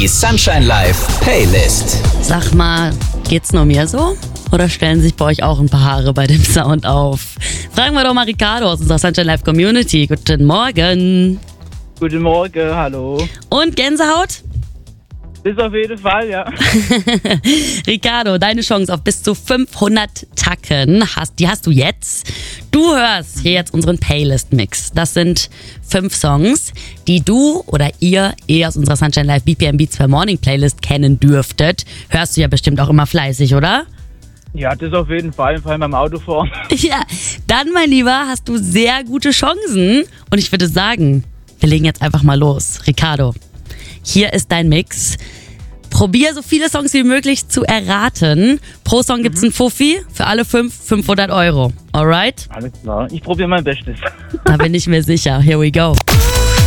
Die Sunshine Live Playlist. Sag mal, geht's nur mir so? Oder stellen sich bei euch auch ein paar Haare bei dem Sound auf? Fragen wir doch mal Ricardo aus unserer Sunshine Live Community. Guten Morgen. Guten Morgen, hallo. Und Gänsehaut? Bis auf jeden Fall, ja. Ricardo, deine Chance auf bis zu 500 Tacken die hast du jetzt. Du hörst hier jetzt unseren Playlist-Mix. Das sind 5 Songs, die du oder ihr aus unserer Sunshine Live BPM Beats per Morning Playlist kennen dürftet. Hörst du ja bestimmt auch immer fleißig, oder? Ja, das auf jeden Fall, vor allem beim Autofahren. Ja, dann, mein Lieber, hast du sehr gute Chancen. Und ich würde sagen, wir legen jetzt einfach mal los. Ricardo, hier ist dein Mix. Probier so viele Songs wie möglich zu erraten. Pro Song gibt's einen Fuffi, für alle 500 Euro. Alright? Alles klar, ich probiere mein Bestes. Da bin ich mir sicher. Here we go.